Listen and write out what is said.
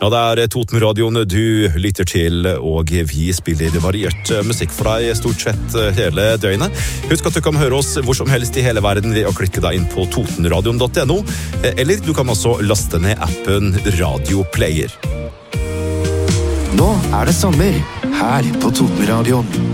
Ja, det Totenradioen du lytter til, og vi spiller variert musikk for deg stort sett hele døgnet. Husk at du kan høre oss hvor som helst i hele verden ved å klikke deg inn på totenradion.no, eller du kan også laste ned appen Radio Player. Nå det sommer, her på Totenradioen.